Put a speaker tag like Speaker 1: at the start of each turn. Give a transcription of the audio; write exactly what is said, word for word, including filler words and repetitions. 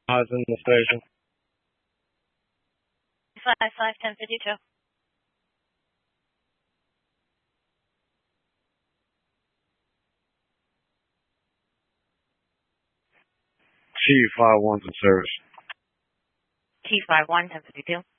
Speaker 1: I was in the station.
Speaker 2: Five five ten fifty two.
Speaker 1: T five one's in service.
Speaker 2: T five one ten fifty two.